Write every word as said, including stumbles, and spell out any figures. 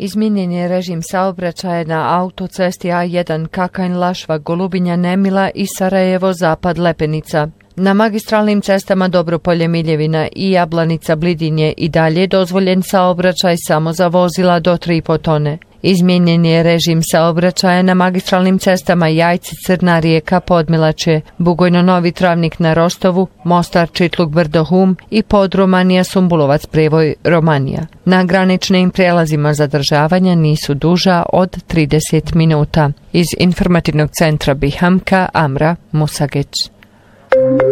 Izmijenjen je režim saobraćaja na autocesti A jedan Kakanj-Lašva-Golubinja-Nemila i Sarajevo-Zapad-Lepenica. Na magistralnim cestama Dobropolje-Miljevina i Jablanica-Blidinje i dalje dozvoljen saobraćaj samo za vozila do tri i po tone. Izmijenjen je režim saobraćaja na magistralnim cestama Jajci-Crna Rijeka-Podmilačje, Bugojno-Novi Travnik na Rostovu, Mostar-Čitluk-Brdo-Hum i Podromanija-Sumbulovac-Prevoj-Romanija. Na graničnim prijelazima zadržavanja nisu duža od trideset minuta. Iz informativnog centra Bihamka, Amra Musageć.